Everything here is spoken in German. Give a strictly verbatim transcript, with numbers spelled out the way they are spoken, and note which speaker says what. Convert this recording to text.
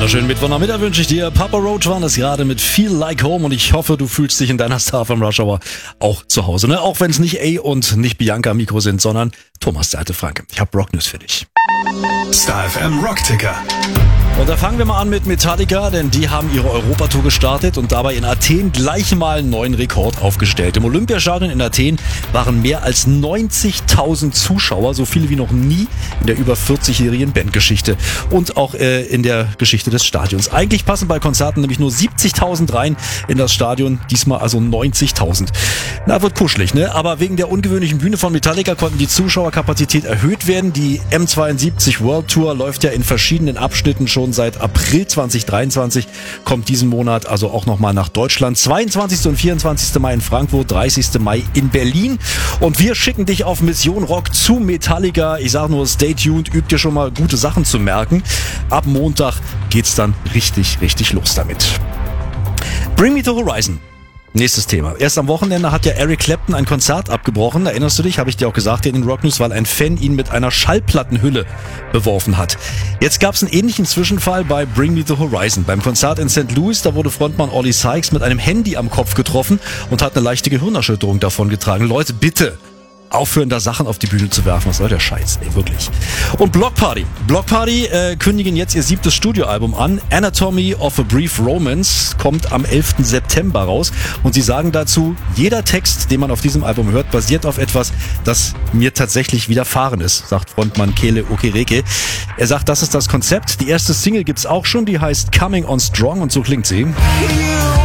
Speaker 1: Wunderschönen Mittwochnachmittag wünsche ich dir. Papa Roach war das gerade mit Feel Like Home und ich hoffe, du fühlst dich in deiner Star vom Rush Hour auch zu Hause. Ne? Auch wenn es nicht A und nicht Bianca am Mikro sind, sondern Thomas der alte Franke. Ich habe Rock News für dich.
Speaker 2: Star F M Rock Ticker.
Speaker 1: Und da fangen wir mal an mit Metallica, denn die haben ihre Europatour gestartet und dabei in Athen gleich mal einen neuen Rekord aufgestellt. Im Olympiastadion in Athen waren mehr als neunzigtausend Zuschauer, so viele wie noch nie in der über vierzigjährigen Bandgeschichte und auch äh, in der Geschichte des Stadions. Eigentlich passen bei Konzerten nämlich nur siebzigtausend rein in das Stadion, diesmal also neunzigtausend. Na, wird kuschelig, ne? Aber wegen der ungewöhnlichen Bühne von Metallica konnten die Zuschauerkapazität erhöht werden. Die M zweiundsiebzig World Tour läuft ja in verschiedenen Abschnitten schon seit April zweitausenddreiundzwanzig, kommt diesen Monat also auch nochmal nach Deutschland. zweiundzwanzigsten und vierundzwanzigsten Mai in Frankfurt, dreißigsten Mai in Berlin. Und wir schicken dich auf Mission Rock zu Metallica. Ich sage nur, stay tuned, übt dir schon mal gute Sachen zu merken. Ab Montag geht's dann richtig, richtig los damit. Bring Me to Horizon. Nächstes Thema. Erst am Wochenende hat ja Eric Clapton ein Konzert abgebrochen. Erinnerst du dich? Habe ich dir auch gesagt in den Rock News, weil ein Fan ihn mit einer Schallplattenhülle beworfen hat. Jetzt gab es einen ähnlichen Zwischenfall bei Bring Me the Horizon. Beim Konzert in Sankt Louis, da wurde Frontmann Ollie Sykes mit einem Handy am Kopf getroffen und hat eine leichte Gehirnerschütterung davongetragen. Leute, bitte aufhören, da Sachen auf die Bühne zu werfen. Was soll der Scheiß? Ey, wirklich. Und Bloc Party. Bloc Party äh, kündigen jetzt ihr siebtes Studioalbum an. Anatomy of a Brief Romance kommt am elften September raus. Und sie sagen dazu, jeder Text, den man auf diesem Album hört, basiert auf etwas, das mir tatsächlich widerfahren ist, sagt Frontmann Kele Okereke. Er sagt, das ist das Konzept. Die erste Single gibt's auch schon, die heißt Coming on Strong und so klingt sie.